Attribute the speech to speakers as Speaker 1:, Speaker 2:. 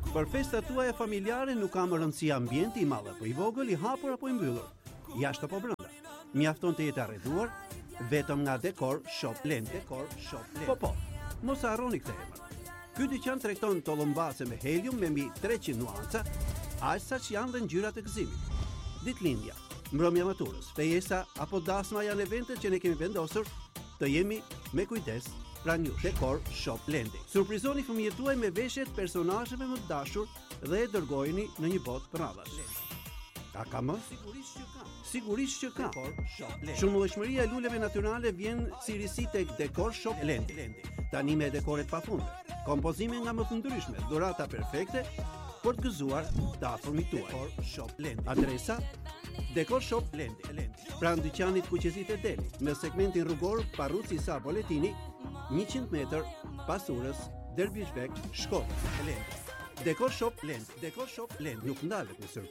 Speaker 1: Për festat tuaja familjare nuk ka më rëndësi ambienti i madh apo i vogël, i hapur apo i mbyllur, jashtë apo brenda. Mjafton të jetë arreduar vetëm nga Decor Shop Lende. Po, mos harroni këtë emër. Ky dyqan tregton tollëmbase me helium me mbi 300 nuanca, aq sa që janë dhe ngjyrat e gëzimit. Ditëlindja, mbrëmja maturës, fejesa apo dasma janë eventet që ne kemi vendosur të jemi me kujdes pranë jush. Decor Shop Lende. Surprizoni fëmijët tuaj me veshjet personazheve më të dashur dhe e dërgojeni në një botë pravash. A ka më? Sigurisht që ka. Shumëllëshmëria e luleve natyrale vjen si risi tek Decor Shop Lende. Tani me dekoret pafundme, kompozime nga më të ndryshme, dhurata perfekte për të gëzuar të afërmit tuaj. Adresa Decor Shop Lende. Pranë dyqanit Kuqezit e Deli, në segmentin rrugor Parruci Sa Boletini, 100 metër pas urës Dervishbek, Shkodër. Decor Shop Lende. Nuk ndalet në